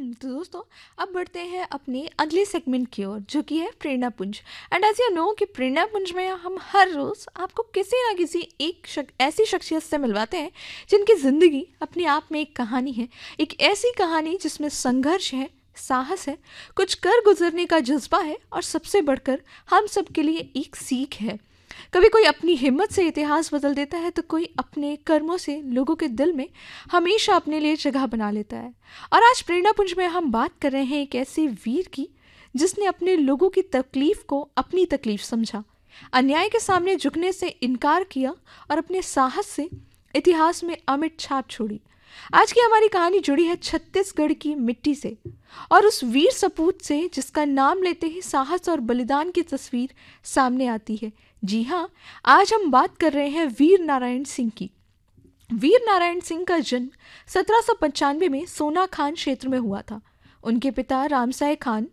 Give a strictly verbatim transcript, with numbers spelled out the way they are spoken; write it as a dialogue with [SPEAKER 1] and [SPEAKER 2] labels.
[SPEAKER 1] तो दोस्तों, अब बढ़ते हैं अपने अगले सेगमेंट की ओर, जो कि है प्रेरणा पुंज। एंड एज यू नो कि प्रेरणा पुंज में हम हर रोज़ आपको किसी ना किसी एक शक, ऐसी शख्सियत से मिलवाते हैं जिनकी ज़िंदगी अपने आप में एक कहानी है। एक ऐसी कहानी जिसमें संघर्ष है, साहस है, कुछ कर गुजरने का जज्बा है, और सबसे बढ़कर हम सब के लिए एक सीख है। कभी कोई अपनी हिम्मत से इतिहास बदल देता है, तो कोई अपने कर्मों से लोगों के दिल में हमेशा अपने लिए जगह बना लेता है। और आज प्रेरणा पुंज में हम बात कर रहे हैं एक ऐसे वीर की जिसने अपने लोगों की तकलीफ को अपनी तकलीफ समझा, अन्याय के सामने झुकने से इनकार किया और अपने साहस से इतिहास में अमिट छाप छोड़ी। आज की हमारी कहानी जुड़ी है छत्तीसगढ़ की मिट्टी से और उस वीर सपूत से जिसका नाम लेते ही साहस और बलिदान की तस्वीर सामने आती है। जी हाँ, आज हम बात कर रहे हैं वीर नारायण सिंह की। वीर नारायण सिंह का जन्म सत्रह सौ पंचानवे में सोना खान क्षेत्र में हुआ था। उनके पिता रामसाय खान